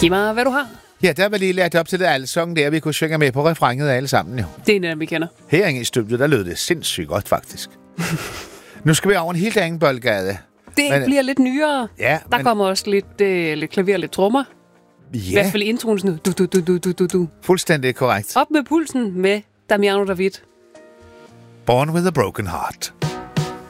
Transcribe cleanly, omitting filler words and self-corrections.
Giv mig, hvad du har. Ja, der var lige lagt op til det allsang der, vi kunne synge med på refrænget alle sammen jo. Det er en af dem, vi kender. Herinde i studiet, der lød det sindssygt godt faktisk. Nu skal vi over en helt anden boldgade. Det bliver lidt nyere. Ja, der kommer også lidt klaver og lidt trommer. Ja. I hvert fald introen sådan du. Fuldstændig korrekt. Op med pulsen med Damiano David. Born with a Broken Heart.